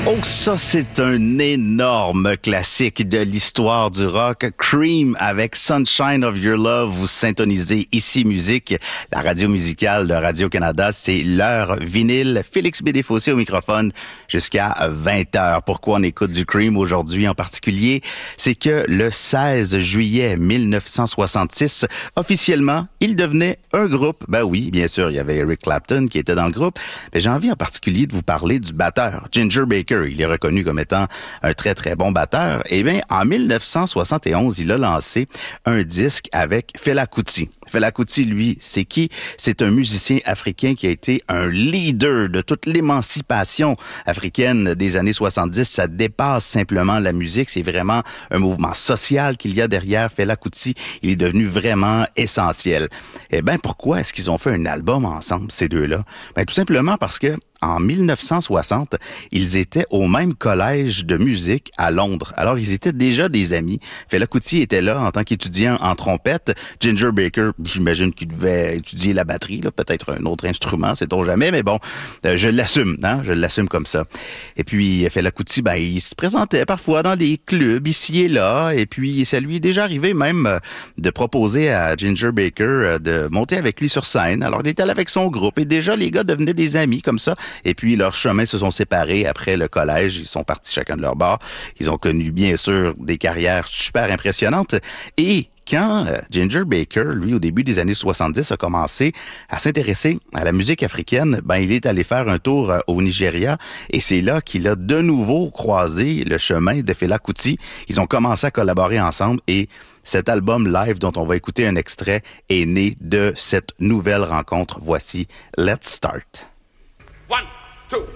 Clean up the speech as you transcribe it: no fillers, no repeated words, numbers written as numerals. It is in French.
Oh, ça, c'est un énorme classique de l'histoire du rock. Cream avec Sunshine of Your Love. Vous syntonisez ici Musique, la radio musicale de Radio-Canada. C'est l'heure vinyle. Félix Bédé-Fossé au microphone jusqu'à 20h. Pourquoi on écoute du Cream aujourd'hui en particulier? C'est que le 16 juillet 1966, officiellement, il devenait un groupe. Ben oui, bien sûr, il y avait Eric Clapton qui était dans le groupe. Mais j'ai envie en particulier de vous parler du batteur, Ginger Baker. Il est reconnu comme étant un très, très bon batteur. Eh bien, en 1971, il a lancé un disque avec Fela Kuti. Fela Kuti, lui, c'est qui? C'est un musicien africain qui a été un leader de toute l'émancipation africaine des années 70. Ça dépasse simplement la musique. C'est vraiment un mouvement social qu'il y a derrière Fela Kuti. Il est devenu vraiment essentiel. Eh bien, pourquoi est-ce qu'ils ont fait un album ensemble, ces deux-là? Ben, tout simplement parce que en 1960, ils étaient au même collège de musique à Londres. Alors, ils étaient déjà des amis. Fela Kuti était là en tant qu'étudiant en trompette. Ginger Baker, j'imagine qu'il devait étudier la batterie, là, peut-être un autre instrument, sait-on jamais, mais bon, je l'assume, hein, je l'assume comme ça. Et puis, Fela Kuti, ben, il se présentait parfois dans des clubs ici et là, et puis ça lui est déjà arrivé même de proposer à Ginger Baker de monter avec lui sur scène. Alors, il était allé avec son groupe, et déjà, les gars devenaient des amis comme ça. Et puis, leurs chemins se sont séparés après le collège. Ils sont partis chacun de leur bord. Ils ont connu, bien sûr, des carrières super impressionnantes. Et quand Ginger Baker, lui, au début des années 70, a commencé à s'intéresser à la musique africaine, ben, il est allé faire un tour au Nigeria. Et c'est là qu'il a de nouveau croisé le chemin de Fela Kuti. Ils ont commencé à collaborer ensemble et cet album live dont on va écouter un extrait est né de cette nouvelle rencontre. Voici Let's Start. 1, 2.